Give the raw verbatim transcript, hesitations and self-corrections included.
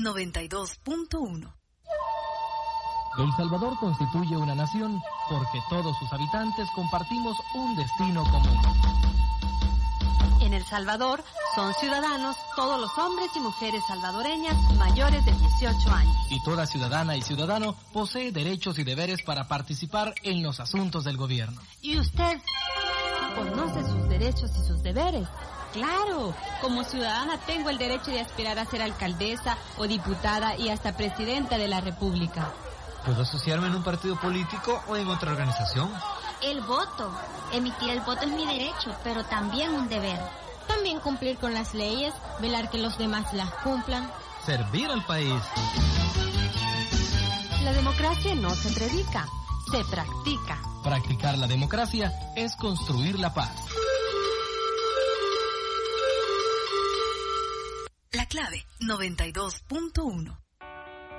noventa y dos punto uno. El Salvador constituye una nación porque todos sus habitantes compartimos un destino común. En El Salvador son ciudadanos todos los hombres y mujeres salvadoreñas mayores de dieciocho años. Y toda ciudadana y ciudadano posee derechos y deberes para participar en los asuntos del gobierno. ¿Y usted conoce sus derechos y sus deberes? Claro, como ciudadana tengo el derecho de aspirar a ser alcaldesa o diputada y hasta presidenta de la República. ¿Puedo asociarme en un partido político o en otra organización? El voto. Emitir el voto es mi derecho, pero también un deber. También cumplir con las leyes, velar que los demás las cumplan. Servir al país. La democracia no se predica, se practica. Practicar la democracia es construir la paz. La clave noventa y dos punto uno.